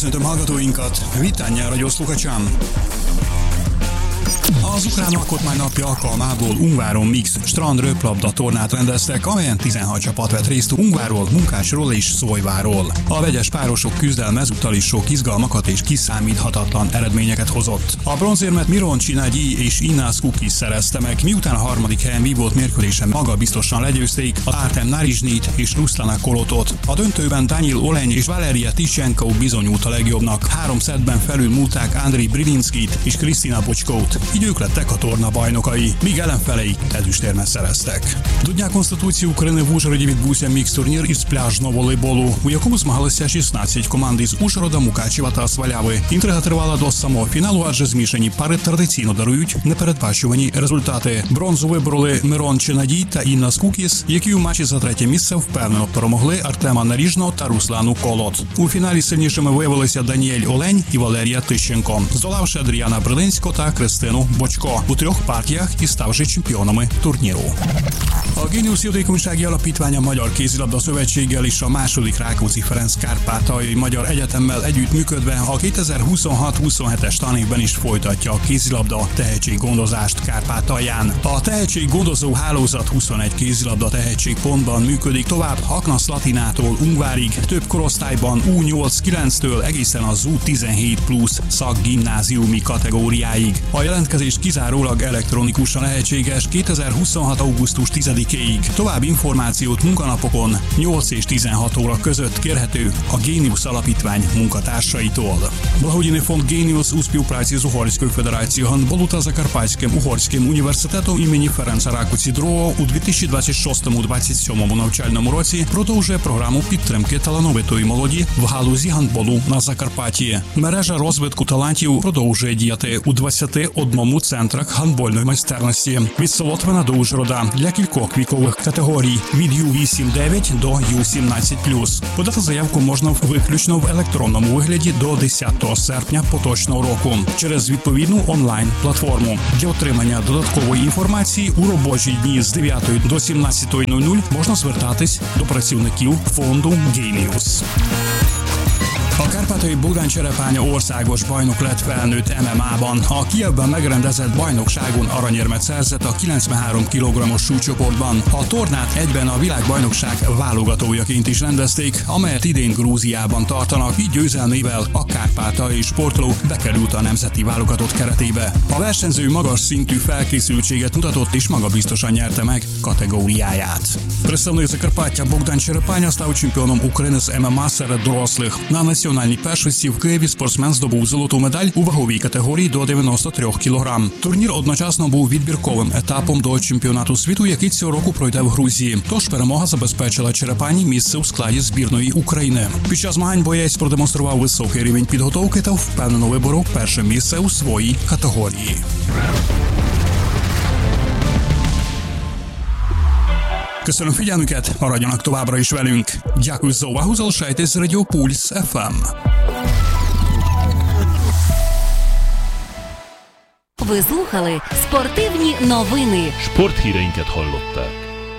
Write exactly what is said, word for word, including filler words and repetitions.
Köszöntöm hallgatóinkat, Vitán Nyáragyó Sluchacsám. Az ukrán alkotmány napja alkalmából Ungváron mix strand röplabda tornát rendeztek, amelyen tizenhat csapat vett részt Ungvárról, Munkásról és Szólyváról. A vegyes párosok küzdelme ezúttal is sok izgalmakat és kiszámíthatatlan eredményeket hozott. A bronzérmet Miron Csinagyi és Inász Kukis szerezte meg, miután a harmadik helyen vívott mérkőzésen maga biztosan legyőzték a Artem Narizsnyit és Ruslana Kolotot. A döntőben Daniil Oleny és Valeria Tishenko bizonyult a legjobbnak. Három szettben felülmúlták Andrei Brilinskit és Kristina Bočkovt. Így ők lettek a torna bajnokai, míg ellenfeleik ezüstérmet szereztek. До Дня Конституції України в Ужгороді відбувся мікс-турнір із пляжного волейболу, у якому змагалися шістнадцять команд із Ужгорода, Мукачева та Сваляви. Інтрига тривала до самого фіналу, адже змішані пари традиційно дарують непередбачувані результати. Бронзу вибороли Мирон Чинадій та Інна Скукіс, які у матчі за третє місце впевнено перемогли Артема Наріжного та Руслану Колот. У фіналі сильнішими виявилися Даніель Олень і Валерія Тищенко, здолавши Адріана Брилинського та Кристину Bočko у трьох партіях і ставши чемпіонами турніру. A Géniusz Jótékonysági Alapítvány a Magyar Kézilabda Szövetséggel és a második Rákóczi Ferenc Kárpátaljai Magyar Egyetemmel együttműködve a kétezer-huszonhat huszonhetes tanévben is folytatja a kézilabda tehetséggondozást Kárpátalján. A tehetséggondozó hálózat huszonegy kézilabda tehetségpontban működik tovább Hakna Szlatinától Ungvárig, több korosztályban U nyolc kilenctől egészen az U tizenhét plusz szakgimnáziumi kategóriáig. A jelentkezés kizárólag elektronikusan lehetséges kétezer-huszonhat augusztus tizedikéig. További információt munkanapokon nyolc és tizenhat óra között kérhető a Géniusz Alapítvány munkatársaitól. Благодійний фонд Géniusz у співпраці з Угорською федерацією гандболу та Закарпатським угорським університетом імені Ференца Ракоці другого у дві тисячі двадцять шостому - двадцять сьомому навчальному році продовжує програму підтримки талановитої молоді в галузі гандболу на Закарпатті. Мережа розвитку талантів продовжує діяти у двадцяти одному центрах гандбольної майстерності від Солотвина до Ужгорода для кількох вікових категорій від Ю вісім дев'ять до Ю сімнадцять плюс. Подати заявку можна виключно в електронному вигляді до десятого серпня поточного року через відповідну онлайн-платформу. Для отримання додаткової інформації у робочі дні з дев'ятої до сімнадцятої нуль нуль можна звертатись до працівників фонду Géniusz. A kárpátaljai Bogdán Cserepánya országos bajnok lett felnőtt em em á-ban. A Kijevben megrendezett bajnokságon aranyérmet szerzett a kilencvenhárom kilogrammos súlycsoportban. A tornát egyben a világbajnokság válogatójaként is rendezték, amelyet idén Grúziában tartanak, így győzelmével a kárpátaljai sportoló bekerült a nemzeti válogatott keretébe. A versenyző magas szintű felkészültséget mutatott és magabiztosan nyerte meg kategóriáját. Представник Закарпаття Богдан Черепаня став чемпіоном України з ем ем а серед дорослих. На національній першості в Києві спортсмен здобув золоту медаль у ваговій категорії до дев'яносто три кілограм. Турнір одночасно був відбірковим етапом до чемпіонату світу, який цього року пройде в Грузії. Тож перемога забезпечила Черепані місце у складі збірної України. Під час змагань боєць продемонстрував високий рівень підготовки та впевнено виборов перше місце у своїй категорії. Köszönöm figyelmüket, maradjanak továbbra is velünk. Дякую за увагу, залишайтесь з Радіо Пульс еф ем. Ви слухали спортивні новини. Sporthíreinket hallották.